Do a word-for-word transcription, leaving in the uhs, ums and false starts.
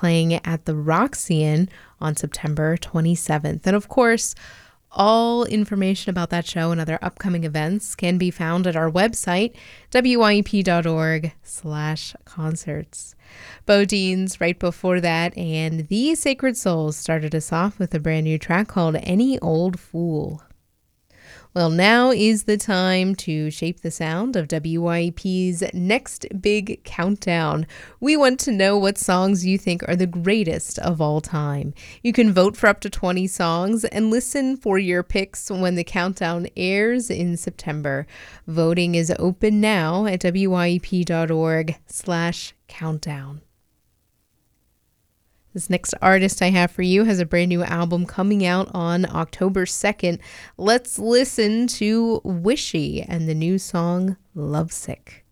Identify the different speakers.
Speaker 1: playing at the Roxy on September twenty-seventh. And of course, all information about that show and other upcoming events can be found at our website, W Y E P dot org slash concerts. BoDeans right before that, and The Sacred Souls started us off with a brand new track called Any Old Fool. Well, now is the time to shape the sound of W Y E P's next big countdown. We want to know what songs you think are the greatest of all time. You can vote for up to twenty songs and listen for your picks when the countdown airs in September. Voting is open now at W Y E P dot org slash countdown. This next artist I have for you has a brand new album coming out on October second. Let's listen to Wishy and the new song Lovesick.